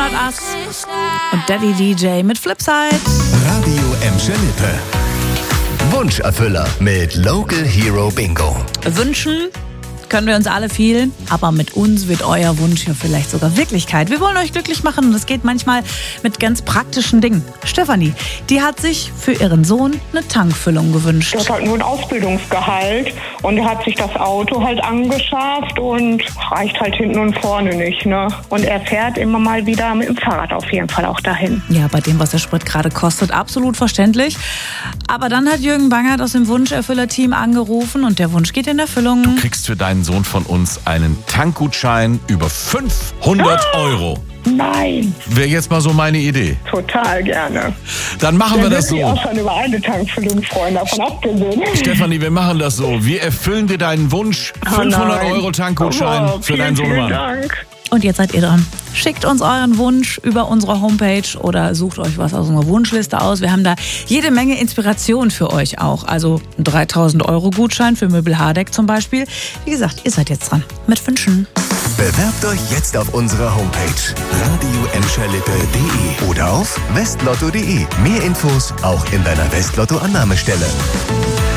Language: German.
Not Us und Daddy DJ mit Flipside. Radio Emscher Lippe. Wunscherfüller mit Local Hero Bingo. Wünschen können wir uns alle viel, aber mit uns wird euer Wunsch ja vielleicht sogar Wirklichkeit. Wir wollen euch glücklich machen und es geht manchmal mit ganz praktischen Dingen. Stefanie, die hat sich für ihren Sohn eine Tankfüllung gewünscht. Er hat halt nur ein Ausbildungsgehalt und er hat sich das Auto halt angeschafft und reicht halt hinten und vorne nicht, ne? Und er fährt immer mal wieder mit dem Fahrrad auf jeden Fall auch dahin. Ja, bei dem, was der Sprit gerade kostet, absolut verständlich. Aber dann hat Jürgen Bangert aus dem Wunscherfüller-Team angerufen und der Wunsch geht in Erfüllung. Du kriegst für deinen Sohn von uns einen Tankgutschein über 500 Euro. Nein, Wäre jetzt mal so meine Idee. total gerne. Dann machen wir das Ich so. auch schon über eine Tankfüllung freuen, davon abgesehen. Stefanie, wir machen das so. Wir erfüllen dir deinen Wunsch. 500 Euro Tankgutschein für deinen Vielen Sohnemann. Dank. Und jetzt seid ihr dran. Schickt uns euren Wunsch über unsere Homepage oder sucht euch was aus unserer Wunschliste aus. Wir haben da jede Menge Inspiration für euch auch. Also ein 3.000 Euro Gutschein für Möbel Hardeck zum Beispiel. Wie gesagt, ihr seid jetzt dran mit Wünschen. Bewerbt euch jetzt auf unserer Homepage radioemscherlippe.de oder auf westlotto.de. Mehr Infos auch in deiner Westlotto-Annahmestelle.